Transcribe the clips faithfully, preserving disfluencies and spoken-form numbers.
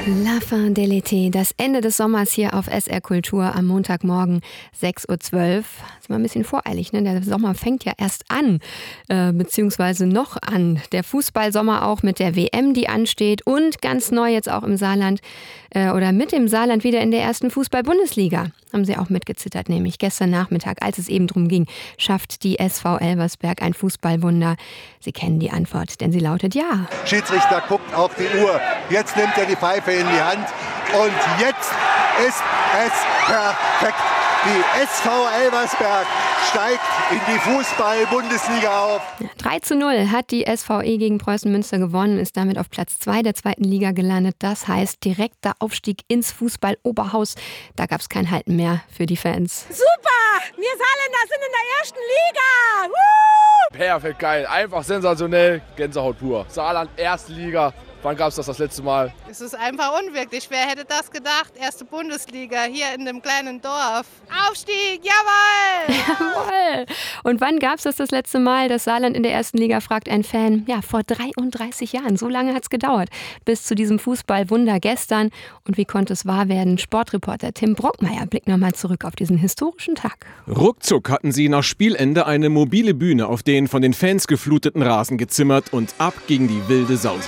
La fin de l'été, das Ende des Sommers hier auf S R Kultur am Montagmorgen sechs Uhr zwölf. Ist mal ein bisschen voreilig, ne? Der Sommer fängt ja erst an, äh, beziehungsweise noch an. Der Fußballsommer auch mit der W M, die ansteht und ganz neu jetzt auch im Saarland äh, oder mit dem Saarland wieder in der ersten Fußball-Bundesliga. Haben sie auch mitgezittert, nämlich gestern Nachmittag, als es eben drum ging, schafft die S V Elversberg ein Fußballwunder. Sie kennen die Antwort, denn sie lautet ja. Schiedsrichter guckt auf die Uhr. Jetzt nimmt er die Pfeife in die Hand und jetzt ist es perfekt. Die S V Elversberg steigt in die Fußball-Bundesliga auf. drei zu null hat die S V E gegen Preußen Münster gewonnen, ist damit auf Platz zwei der zweiten Liga gelandet. Das heißt direkter Aufstieg ins Fußball-Oberhaus. Da gab es kein Halten mehr für die Fans. Super! Wir Saarländer sind in der ersten Liga! Woo! Perfekt geil, einfach sensationell, Gänsehaut pur. Saarland, erste Liga. Wann gab es das das letzte Mal? Es ist einfach unwirklich. Wer hätte das gedacht? Erste Bundesliga hier in dem kleinen Dorf. Aufstieg, jawohl! Jawohl! Und wann gab es das das letzte Mal, dass Saarland in der ersten Liga, fragt ein Fan. Ja, vor dreiunddreißig Jahren. So lange hat es gedauert. Bis zu diesem Fußballwunder gestern. Und wie konnte es wahr werden? Sportreporter Tim Brockmeier blickt nochmal zurück auf diesen historischen Tag. Ruckzuck hatten sie nach Spielende eine mobile Bühne auf den von den Fans gefluteten Rasen gezimmert und ab ging die wilde Sause.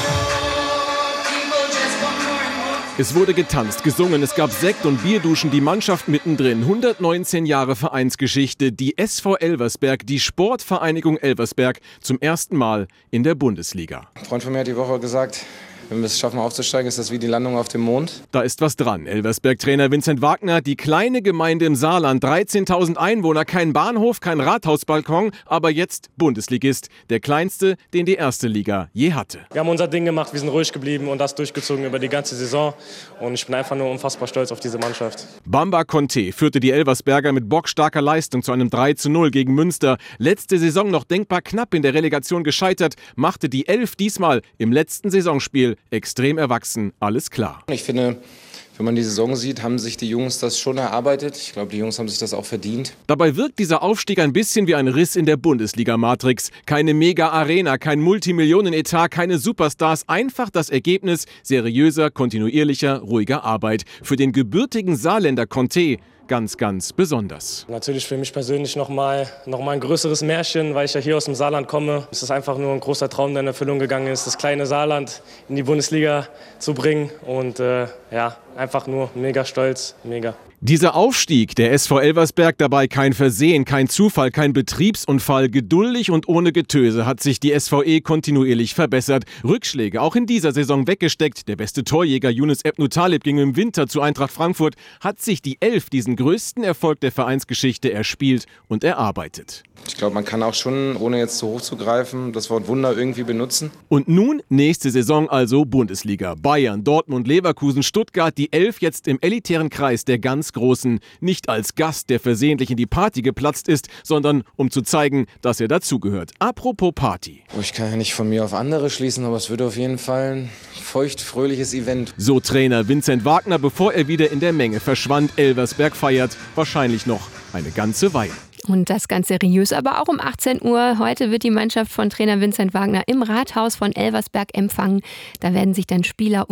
Es wurde getanzt, gesungen, es gab Sekt und Bierduschen, die Mannschaft mittendrin. hundertneunzehn Jahre Vereinsgeschichte, die S V Elversberg, die Sportvereinigung Elversberg, zum ersten Mal in der Bundesliga. Ein Freund von mir hat die Woche gesagt, wenn wir es schaffen aufzusteigen, ist das wie die Landung auf dem Mond. Da ist was dran. Elversberg-Trainer Vincent Wagner, die kleine Gemeinde im Saarland, dreizehntausend Einwohner, kein Bahnhof, kein Rathausbalkon, aber jetzt Bundesligist, der kleinste, den die erste Liga je hatte. Wir haben unser Ding gemacht, wir sind ruhig geblieben und das durchgezogen über die ganze Saison und ich bin einfach nur unfassbar stolz auf diese Mannschaft. Bamba Conte führte die Elversberger mit bockstarker Leistung zu einem drei zu null gegen Münster. Letzte Saison noch denkbar knapp in der Relegation gescheitert, machte die Elf diesmal im letzten Saisonspiel extrem erwachsen, alles klar. Ich finde, wenn man die Saison sieht, haben sich die Jungs das schon erarbeitet. Ich glaube, die Jungs haben sich das auch verdient. Dabei wirkt dieser Aufstieg ein bisschen wie ein Riss in der Bundesliga-Matrix. Keine Mega-Arena, kein Multimillionen-Etat, keine Superstars. Einfach das Ergebnis seriöser, kontinuierlicher, ruhiger Arbeit. Für den gebürtigen Saarländer Conte ganz, ganz besonders. Natürlich für mich persönlich nochmal noch mal ein größeres Märchen, weil ich ja hier aus dem Saarland komme. Es ist einfach nur ein großer Traum, der in Erfüllung gegangen ist, das kleine Saarland in die Bundesliga zu bringen. Und äh, ja, einfach nur mega stolz, mega. Dieser Aufstieg der S V Elversberg, dabei kein Versehen, kein Zufall, kein Betriebsunfall, geduldig und ohne Getöse hat sich die S V E kontinuierlich verbessert. Rückschläge auch in dieser Saison weggesteckt. Der beste Torjäger Yunus Ebnu Talib ging im Winter zu Eintracht Frankfurt, hat sich die Elf diesen größten Erfolg der Vereinsgeschichte erspielt und erarbeitet. Ich glaube, man kann auch schon, ohne jetzt zu hoch zu greifen, das Wort Wunder irgendwie benutzen. Und nun nächste Saison also Bundesliga. Bayern, Dortmund, Leverkusen, Stuttgart, die Elf jetzt im elitären Kreis der ganz Großen. Nicht als Gast, der versehentlich in die Party geplatzt ist, sondern um zu zeigen, dass er dazugehört. Apropos Party. Ich kann ja nicht von mir auf andere schließen, aber es wird auf jeden Fall ein feuchtfröhliches Event. So Trainer Vincent Wagner, bevor er wieder in der Menge verschwand. Elversberg feiert wahrscheinlich noch eine ganze Weile. Und das ganz seriös, aber auch um achtzehn Uhr. Heute wird die Mannschaft von Trainer Vincent Wagner im Rathaus von Elversberg empfangen. Da werden sich dann Spieler und